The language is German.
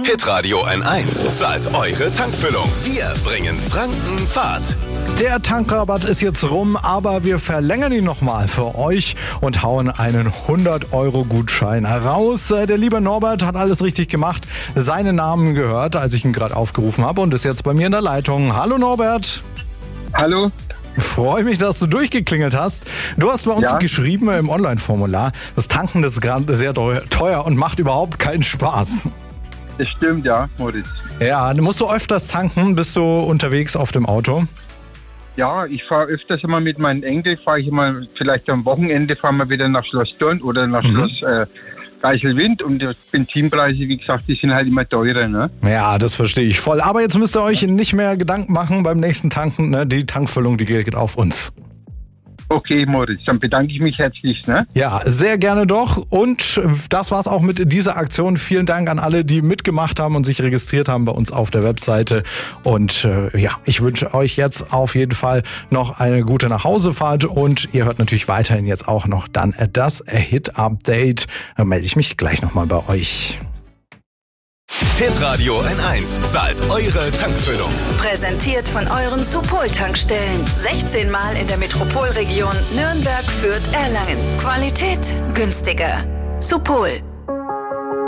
Hitradio N1 zahlt eure Tankfüllung. Wir bringen Franken Fahrt. Der Tankrabatt ist jetzt rum, aber wir verlängern ihn nochmal für euch und hauen einen 100-Euro-Gutschein raus. Der liebe Norbert hat alles richtig gemacht, seinen Namen gehört, als ich ihn gerade aufgerufen habe und ist jetzt bei mir in der Leitung. Hallo Norbert. Hallo. Freue mich, dass du durchgeklingelt hast. Du hast bei uns geschrieben im Online-Formular, das Tanken ist gerade sehr teuer und macht überhaupt keinen Spaß. Das stimmt, ja, Moritz. Ja, musst du öfters tanken? Bist du unterwegs auf dem Auto? Ja, ich fahre öfters immer mit meinem Enkel, fahre ich immer, vielleicht am Wochenende fahren wir wieder nach Schloss Thurn oder nach Schloss Geiselwind und die Benzinpreise, wie gesagt, die sind halt immer teurer, ne? Ja, das verstehe ich voll. Aber jetzt müsst ihr euch nicht mehr Gedanken machen beim nächsten Tanken, ne? Die Tankfüllung, die geht auf uns. Okay, Moritz, dann bedanke ich mich herzlich, ne? Ja, sehr gerne doch. Und das war's auch mit dieser Aktion. Vielen Dank an alle, die mitgemacht haben und sich registriert haben bei uns auf der Webseite. Und ich wünsche euch jetzt auf jeden Fall noch eine gute Nachhausefahrt. Und ihr hört natürlich weiterhin jetzt auch noch dann das Hit-Update. Da melde ich mich gleich nochmal bei euch. Hitradio N1 zahlt eure Tankfüllung. Präsentiert von euren Supol-Tankstellen. 16 Mal in der Metropolregion Nürnberg, Fürth, Erlangen. Qualität günstiger. Supol.